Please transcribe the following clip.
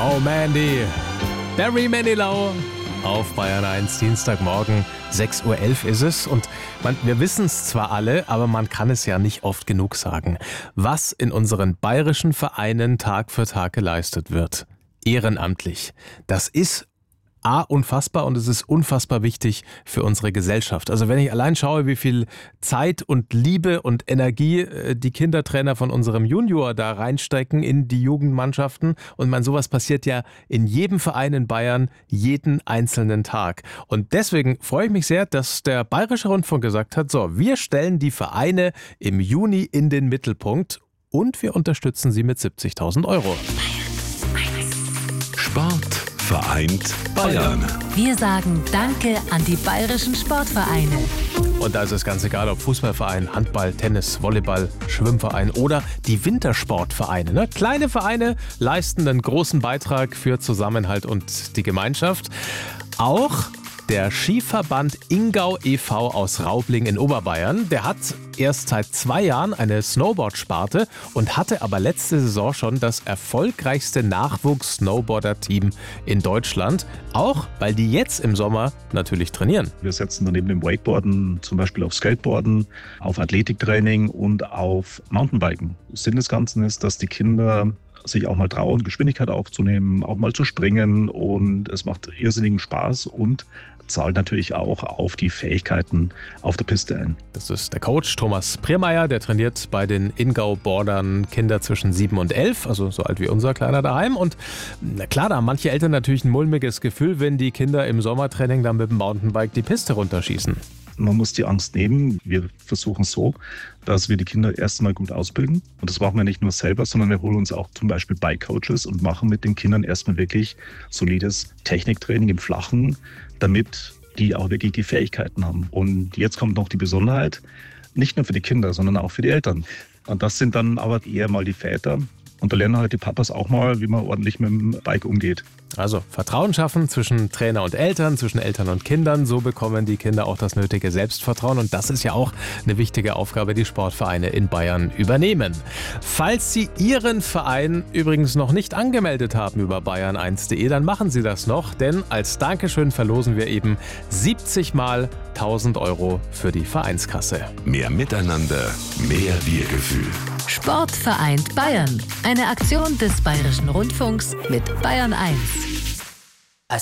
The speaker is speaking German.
Oh Mandy, Barry Manilow auf Bayern 1, Dienstagmorgen, 6.11 Uhr ist es. Und wir wissen es zwar alle, aber man kann es ja nicht oft genug sagen, was in unseren bayerischen Vereinen Tag für Tag geleistet wird. Ehrenamtlich. Das ist unfassbar und es ist unfassbar wichtig für unsere Gesellschaft. Also wenn ich allein schaue, wie viel Zeit und Liebe und Energie die Kindertrainer von unserem Junior da reinstecken in die Jugendmannschaften, und sowas passiert ja in jedem Verein in Bayern jeden einzelnen Tag. Und deswegen freue ich mich sehr, dass der Bayerische Rundfunk gesagt hat, so, wir stellen die Vereine im Juni in den Mittelpunkt und wir unterstützen sie mit 70.000 Euro. Sport vereint Bayern. Wir sagen Danke an die bayerischen Sportvereine. Und da ist es ganz egal, ob Fußballverein, Handball, Tennis, Volleyball, Schwimmverein oder die Wintersportvereine. Ne? Kleine Vereine leisten einen großen Beitrag für Zusammenhalt und die Gemeinschaft. Auch der Skiverband Ingau e.V. aus Raubling in Oberbayern, der hat erst seit 2 Jahren eine Snowboard-Sparte und hatte aber letzte Saison schon das erfolgreichste Nachwuchs-Snowboarder-Team in Deutschland. Auch, weil die jetzt im Sommer natürlich trainieren. Wir setzen dann neben dem Wakeboarden zum Beispiel auf Skateboarden, auf Athletiktraining und auf Mountainbiken. Sinn des Ganzen ist, dass die Kinder sich auch mal trauen, Geschwindigkeit aufzunehmen, auch mal zu springen, und es macht irrsinnigen Spaß und zahlt natürlich auch auf die Fähigkeiten auf der Piste ein. Das ist der Coach Thomas Priermeier, der trainiert bei den Ingau-Bordern Kinder zwischen 7 und 11, also so alt wie unser Kleiner daheim. Und na klar, da haben manche Eltern natürlich ein mulmiges Gefühl, wenn die Kinder im Sommertraining dann mit dem Mountainbike die Piste runterschießen. Man muss die Angst nehmen. Wir versuchen so, dass wir die Kinder erst einmal gut ausbilden. Und das machen wir nicht nur selber, sondern wir holen uns auch zum Beispiel Bike-Coaches und machen mit den Kindern erstmal wirklich solides Techniktraining im Flachen, damit die auch wirklich die Fähigkeiten haben. Und jetzt kommt noch die Besonderheit, nicht nur für die Kinder, sondern auch für die Eltern. Und das sind dann aber eher mal die Väter. Und da lernen halt die Papas auch mal, wie man ordentlich mit dem Bike umgeht. Also Vertrauen schaffen zwischen Trainer und Eltern, zwischen Eltern und Kindern. So bekommen die Kinder auch das nötige Selbstvertrauen. Und das ist ja auch eine wichtige Aufgabe, die Sportvereine in Bayern übernehmen. Falls Sie Ihren Verein übrigens noch nicht angemeldet haben über bayern1.de, dann machen Sie das noch. Denn als Dankeschön verlosen wir eben 70 mal 1.000 Euro für die Vereinskasse. Mehr Miteinander, mehr Wir-Gefühl. Sport vereint Bayern. Eine Aktion des Bayerischen Rundfunks mit Bayern 1.